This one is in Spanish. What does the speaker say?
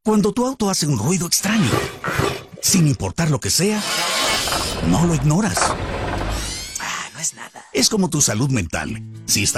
Cuando tu auto hace un ruido extraño, sin importar lo que sea, no lo ignoras. No es nada. Es como tu salud mental. Si estás